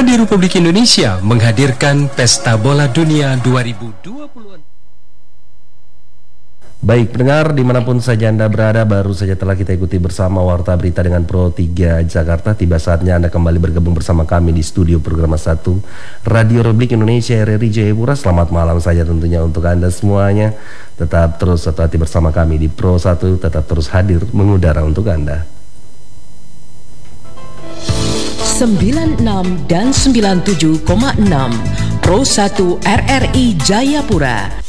di Republik Indonesia menghadirkan Pesta Bola Dunia 2020. Baik, pendengar dimanapun saja Anda berada, baru saja telah kita ikuti bersama Warta Berita dengan Pro 3 Jakarta. Tiba saatnya Anda kembali bergabung bersama kami di studio program 1 Radio Republik Indonesia RRI Jayapura. Selamat malam saja tentunya untuk Anda semuanya. Tetap terus satu hati bersama kami di Pro 1, tetap terus hadir mengudara untuk Anda. 96 dan 97,6 Pro 1 RRI Jayapura.